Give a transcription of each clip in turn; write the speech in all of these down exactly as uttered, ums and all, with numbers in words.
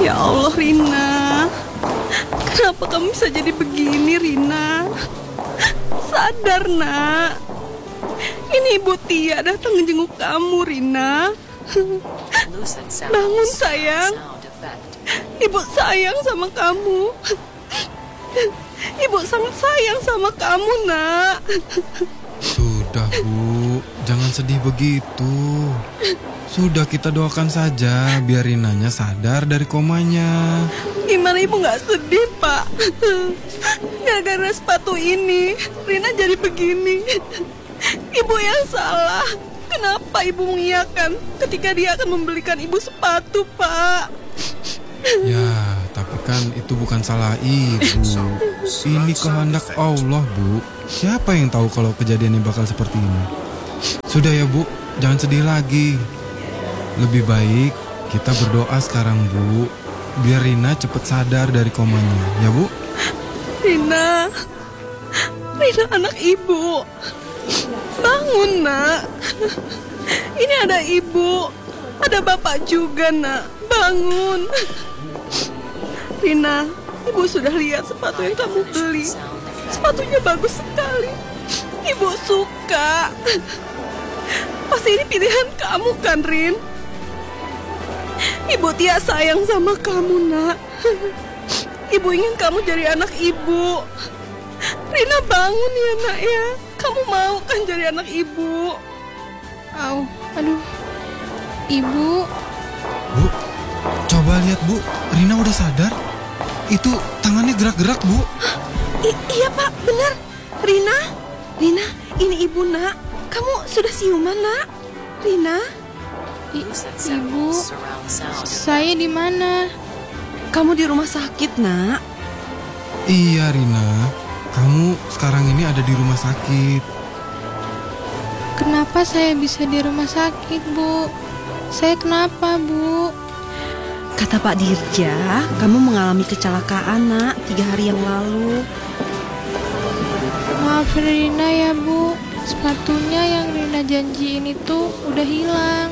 Ya Allah, Rina. Kenapa kamu bisa jadi begini, Rina? Sadar, nak. Ini Ibu Tia datang jenguk kamu, Rina. Bangun, sayang. Ibu sayang sama kamu. Ibu sangat sayang sama kamu, nak. Sudah, Bu. Jangan sedih begitu. Sudah, kita doakan saja biar Rinanya sadar dari komanya. Gimana Ibu gak sedih, Pak? Gara-gara sepatu ini Rina jadi begini. Ibu yang salah. Kenapa Ibu mengiyakan ketika dia akan membelikan Ibu sepatu, Pak? Ya, tapi kan itu bukan salah Ibu. Ini kehendak Allah, Bu. Siapa yang tahu kalau kejadiannya bakal seperti ini? Sudah ya, Bu, jangan sedih lagi. Lebih baik kita berdoa sekarang, Bu, biar Rina cepat sadar dari komanya, ya, Bu? Rina, Rina anak Ibu. Bangun, nak. Ini ada Ibu, ada Bapak juga, nak. Bangun. Rina, Ibu sudah lihat sepatu yang kamu beli. Sepatunya bagus sekali. Ibu suka. Pasti ini pilihan kamu kan, Rin? Ibu Tia sayang sama kamu, nak. Ibu ingin kamu jadi anak Ibu. Rina, bangun ya, nak ya. Kamu mau kan jadi anak Ibu? Au, aduh. Ibu. Bu, coba lihat, Bu. Rina udah sadar. Itu tangannya gerak-gerak, Bu. I- iya, Pak, benar. Rina, Rina, ini Ibu, nak. Kamu sudah siuman, nak. Rina. I- Ibu, saya di mana? Kamu di rumah sakit, nak. Iya, Rina. Kamu sekarang ini ada di rumah sakit. Kenapa saya bisa di rumah sakit, Bu? Saya kenapa, Bu? Kata Pak Dirja, kamu mengalami kecelakaan, nak, tiga hari yang lalu. Maaf Rina ya, Bu. Sepatunya yang Rina janjiin itu udah hilang.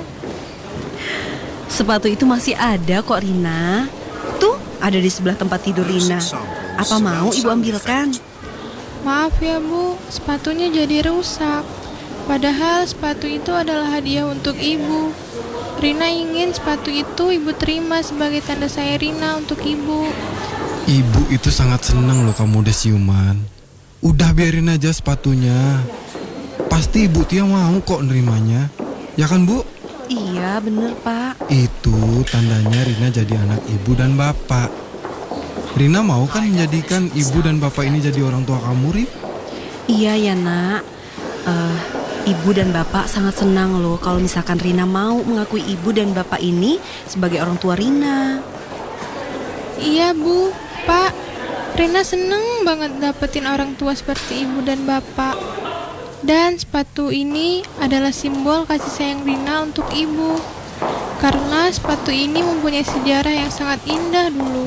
Sepatu itu masih ada kok, Rina. Tuh, ada di sebelah tempat tidur Rina. Apa mau Ibu ambilkan? Maaf ya, Bu. Sepatunya jadi rusak. Padahal sepatu itu adalah hadiah untuk Ibu. Rina ingin sepatu itu Ibu terima sebagai tanda sayang Rina untuk Ibu. Ibu itu sangat senang loh kamu udah siuman. Udah biarin aja sepatunya. Pasti Ibu Tia mau kok nerimanya. Ya kan, Bu? Iya, bener, Pak. Itu tandanya Rina jadi anak Ibu dan Bapak. Rina mau kan menjadikan Ibu dan Bapak ini jadi orang tua kamu, Rin? Iya ya, nak. Eh, Ibu dan Bapak sangat senang loh kalau misalkan Rina mau mengakui Ibu dan Bapak ini sebagai orang tua Rina. Iya, Bu. Pak, Rina seneng banget dapetin orang tua seperti Ibu dan Bapak. Dan sepatu ini adalah simbol kasih sayang Rina untuk Ibu. Karena sepatu ini mempunyai sejarah yang sangat indah dulu.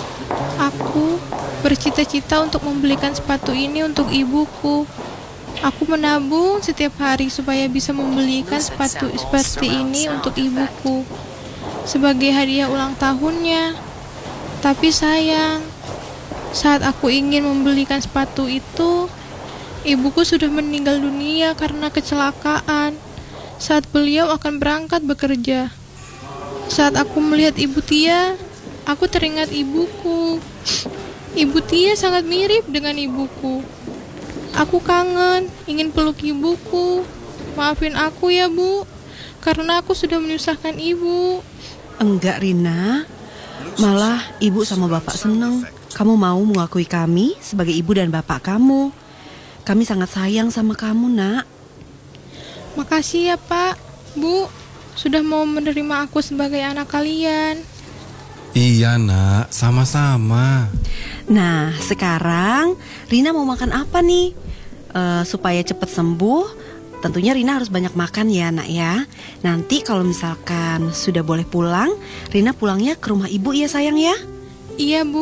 Aku bercita-cita untuk membelikan sepatu ini untuk ibuku. Aku menabung setiap hari supaya bisa membelikan sepatu seperti ini untuk ibuku sebagai hadiah ulang tahunnya. Tapi sayang, saat aku ingin membelikan sepatu itu, ibuku sudah meninggal dunia karena kecelakaan saat beliau akan berangkat bekerja. Saat aku melihat Ibu Tia, aku teringat ibuku. Ibu Tia sangat mirip dengan ibuku. Aku kangen, ingin peluk ibuku. Maafin aku ya, Bu, karena aku sudah menyusahkan Ibu. Enggak, Rina. Malah Ibu sama Bapak seneng kamu mau mengakui kami sebagai Ibu dan Bapak kamu. Kami sangat sayang sama kamu, nak. Makasih ya, Pak, Bu, sudah mau menerima aku sebagai anak kalian. Iya, nak, sama-sama. Nah, sekarang Rina mau makan apa nih? Uh, supaya cepat sembuh, tentunya Rina harus banyak makan ya, nak ya. Nanti kalau misalkan sudah boleh pulang, Rina pulangnya ke rumah Ibu ya, sayang ya. Iya, Bu.